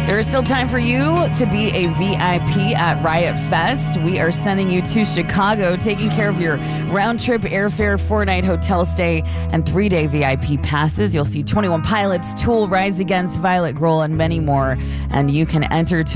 There is still time for you to be a VIP at Riot Fest. We are sending you to Chicago, taking care of your round-trip airfare, 4-night hotel stay, and 3-day VIP passes. You'll see 21 Pilots, Tool, Rise Against, Violet Grohl, and many more. And you can enter to